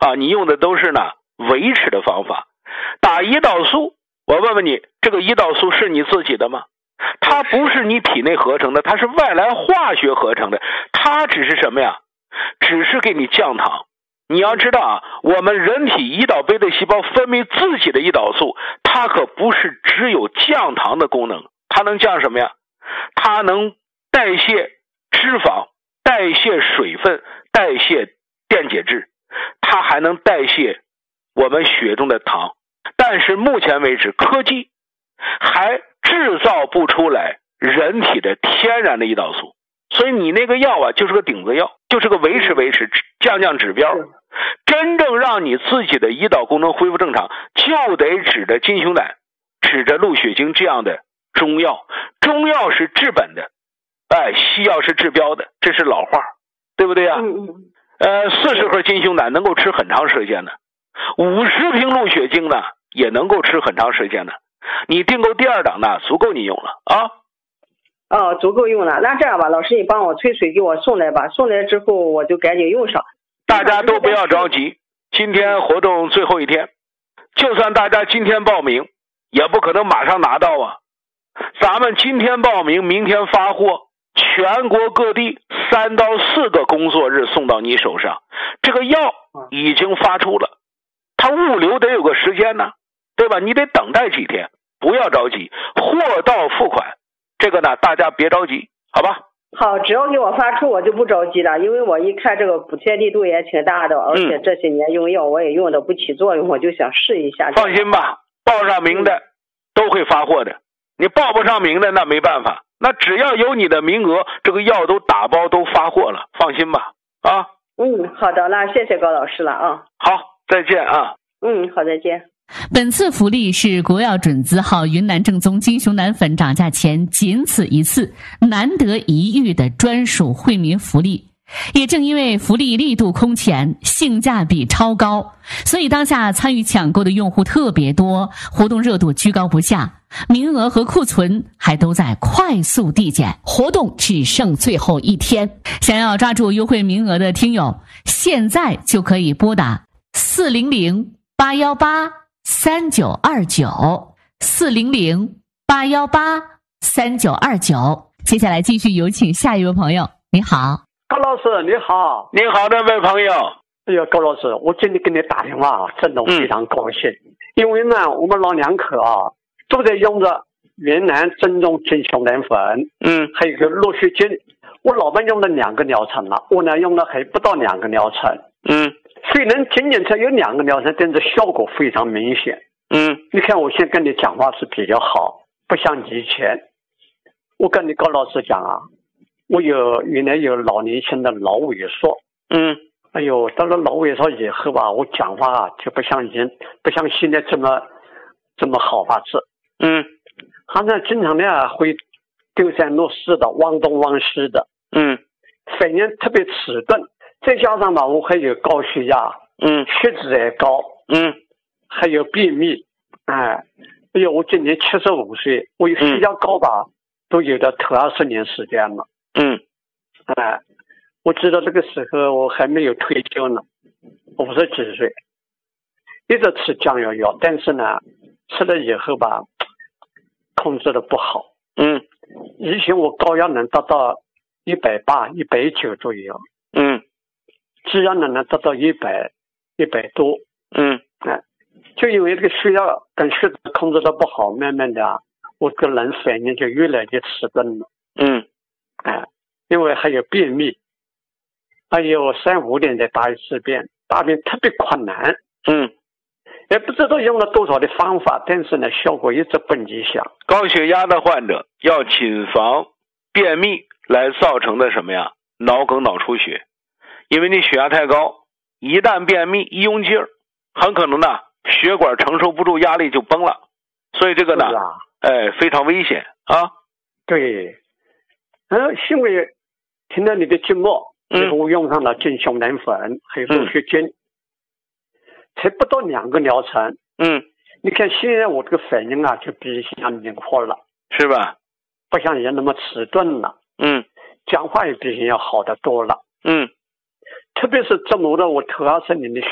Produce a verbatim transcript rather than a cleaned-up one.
啊，你用的都是呢维持的方法。打胰岛素，我问问你，这个胰岛素是你自己的吗？它不是你体内合成的，它是外来化学合成的，它只是什么呀？只是给你降糖。你要知道啊，我们人体胰岛杯的细胞分泌自己的胰岛素，它可不是只有降糖的功能，它能降什么呀？它能代谢脂肪，代谢水分，代谢电解质，它还能代谢我们血中的糖。但是目前为止，科技还制造不出来人体的天然的胰岛素，所以你那个药啊，就是个顶子药，就是个维持维持降降指标。真正让你自己的胰岛功能恢复正常，就得指着金熊胆，指着鹿血精这样的中药。中药是治本的，哎，西药是治标的，这是老话，对不对啊？ 嗯嗯。 呃，四十盒金熊胆能够吃很长时间的，五十瓶鹿血精呢也能够吃很长时间的。你订购第二档呢，足够你用了啊。 哦，足够用了。那这样吧，老师你帮我催水给我送来吧，送来之后我就赶紧用上。 大家都不要着急，今天活动最后一天，就算大家今天报名，也不可能马上拿到啊。咱们今天报名，明天发货，全国各地三到四个工作日送到你手上。这个药已经发出了，它物流得有个时间呢，对吧？你得等待几天，不要着急，货到付款，这个呢大家别着急，好吧？ 好，只要给我发出我就不着急了，因为我一看这个补贴力度也挺大的，而且这些年用药我也用的不起作用，我就想试一下。 放心吧，报上名的都会发货的，你报不上名的那没办法，那只要有你的名额，这个药都打包都发货了，放心吧。啊， 嗯，好的，那谢谢高老师了啊。 好，再见啊。 嗯，好，再见。 本次福利是国药准字号云南正宗金熊胆粉涨价前仅此一次，难得一遇的专属惠民福利。也正因为福利力度空前，性价比超高，所以当下参与抢购的用户特别多，活动热度居高不下，名额和库存还都在快速递减，活动只剩最后一天。想要抓住优惠名额的听友，现在就可以拨打四零零八一八三九二九四零零八一八三九二九。接下来继续有请下一位朋友。你好， 高老师，你好。 你好，这位朋友。 哎呀，高老师，我今天给你打电话啊，真的非常高兴。嗯、因为呢，我们老两口啊都在用着云南正宗金熊胆粉， 嗯， 还有个鹿血精。我老伴用了两个疗程了，我呢用了还不到两个疗程， 嗯。 虽然仅仅才有两个疗程，但是效果非常明显。 嗯， 你看我现在跟你讲话是比较好，不像以前。我跟你高老师讲啊，我有原来有老年性的脑萎缩。 嗯， 哎呦，到了脑萎缩以后吧，我讲话啊就不像以前，不像现在这么这么好法子。 嗯， 好像经常呢会丢三落四的，忘东忘西的。 嗯， 反应特别迟钝。再加上吧，我还有高血压， 嗯， 血脂也高， 嗯， 还有便秘，哎，哎呦，我今年七十五岁，我有血压高吧，嗯、都有了头二十年时间了， 嗯， 哎，我知道这个时候我还没有退休呢，五十几岁，一直吃降药药，但是呢，吃了以后吧，控制的不好， 嗯， 以前我高压能达到一百八、一百九左右， 嗯。 只要能能达到一百一百多， 嗯， 哎，就因为这个血压跟血脂控制的不好，慢慢的，我这个人反应就越来越迟钝了。 嗯， 哎，因为还有便秘，还有三五点再大一次便，大便特别困难。 嗯， 也不知道用了多少的方法，但是呢，效果一直不理想。 高血压的患者要谨防便秘来造成的什么呀？脑梗、脑出血。因为你血压太高，一旦便秘一用劲儿，很可能呢血管承受不住压力就崩了，所以这个呢， 啊、 哎，非常危险啊。 对，嗯，因为听到你的节目，然后我用上了金熊胆粉，还有鹿血精，嗯、才不到两个疗程， 嗯， 你看现在我这个反应啊，就比以前灵活了， 是吧？ 不像以前那么迟钝了， 嗯， 讲话也比以前要好得多了， 嗯。 特别是折磨了我头二十年的